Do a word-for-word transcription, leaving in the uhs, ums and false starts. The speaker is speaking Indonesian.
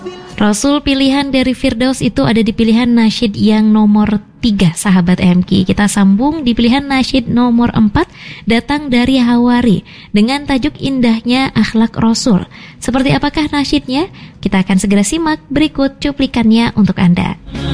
Rasul pilihan dari Firdaus itu ada di pilihan nasyid yang nomor tiga, sahabat M K. Kita sambung di pilihan nasyid nomor empat, datang dari Hawari dengan tajuk indahnya akhlak Rasul. Seperti apakah nasyidnya? Kita akan segera simak berikut cuplikannya untuk Anda.